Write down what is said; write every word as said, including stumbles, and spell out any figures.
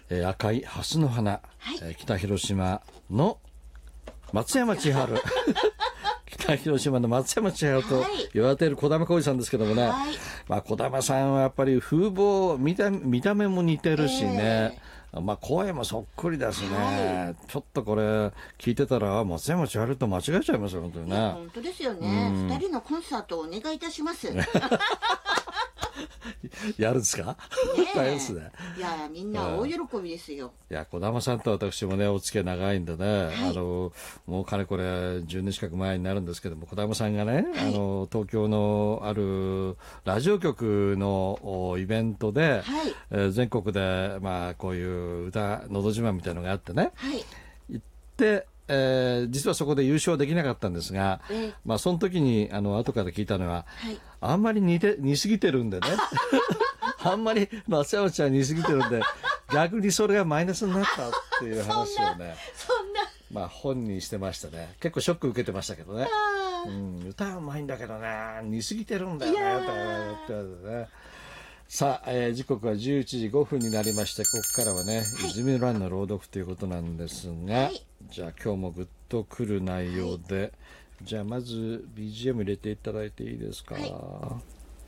えー、赤い蓮の花、 はい、 えー、北広島の松山千春北広島の松山千春と言われている児玉浩二さんですけどもね、はい、まあ、児玉さんはやっぱり風貌見た、見た目も似てるしね、えーまあ、声もそっくりですね、はい、ちょっとこれ聞いてたら松山千春と間違えちゃいますよ本当にね。 本当ですよね。ふたりのコンサートをお願いいたしますやるんですか？大変ですね。 いやみんな大喜びですよ。 いや児玉さんと私もねお付き合い長いんでね、はい、あのもうかれこれじゅうねん近く前になるんですけども、児玉さんがね、はい、あの東京のあるラジオ局のイベントで、はいえー、全国でまあこういう歌のど自慢みたいなのがあってね、はい、行ってえー、実はそこで優勝できなかったんですが、えーまあ、その時にあの後から聞いたのは、はい、あんまり似て似すぎてるんでねあんまり松山ちゃん似すぎてるんで逆にそれがマイナスになったっていう話をねそんなまあ、本にしてましたね。結構ショック受けてましたけどね、うん、歌はうまいんだけどね似すぎてるんだよねって言ってね。さあ、えー、時刻はじゅういちじごふんになりまして、ここからはね、はい、泉蘭の朗読ということなんですが、はい、じゃあ今日もぐっとくる内容で、はい、じゃあまず ビージーエム 入れていただいていいですか？はい。